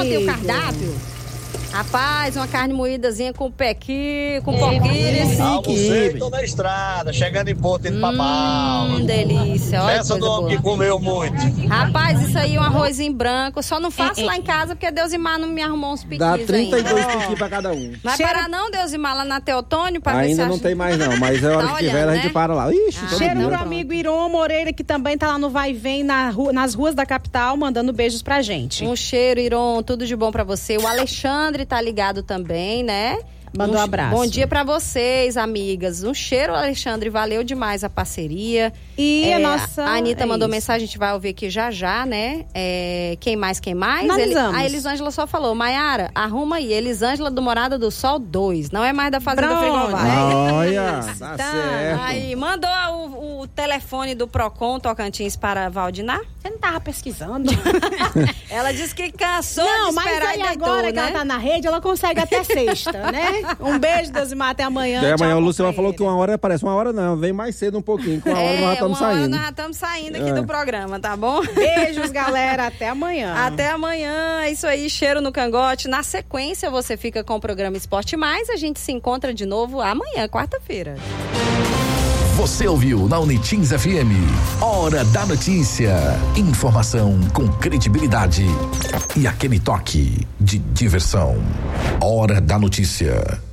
tem o cardápio? Rapaz, uma carne moídazinha com pequi, com porquires. Almocei, tô na estrada, chegando em Porto, indo pra Palma. Delícia, olha. Peça do homem que comeu muito. Rapaz, isso aí é um arrozinho branco. Só não faço lá em casa porque Deusimar não me arrumou uns piquis. Dá 32 ainda. piquis pra cada um. Vai parar não, Deusimar, lá na Teotônio? Pra Ainda ver não se tem mais não, mas a hora que tiver a gente para lá. Ixi, todo Cheiro dia. pro amigo Iron Moreira, que também tá lá no Vai e Vem, nas ruas da capital, mandando beijos pra gente. Um cheiro, Iron, tudo de bom pra você. O Alexandre tá ligado também, né? Manda um abraço. Bom dia pra vocês, amigas. Um cheiro, Alexandre. Valeu demais a parceria. E a nossa... A Anitta mandou mensagem, a gente vai ouvir aqui já, né? Quem mais? A Elisângela só falou, Maiara, arruma aí. Elisângela do Morada do Sol 2. Não é mais da Fazenda Frigobar. Olha, tá certo. Aí, mandou o telefone do Procon Tocantins para Valdinar? Você não tava pesquisando? Ela disse que cansou de esperar mas aí e deitou, agora né? que ela tá na rede, ela consegue até sexta, né? Um beijo, Deusimar, até amanhã. Até amanhã. Tchau, O Luciano falou companheira. que uma hora parece uma hora não, vem mais cedo um pouquinho, com uma hora nós já estamos saindo. Nós já estamos saindo aqui do programa, tá bom? Beijos, galera, até amanhã. Até amanhã, é isso aí, cheiro no cangote. Na sequência, você fica com o programa Esporte Mais, a gente se encontra de novo amanhã, quarta-feira. Você ouviu na Unitins FM. Hora da Notícia. Informação com credibilidade e aquele toque de diversão. Hora da Notícia.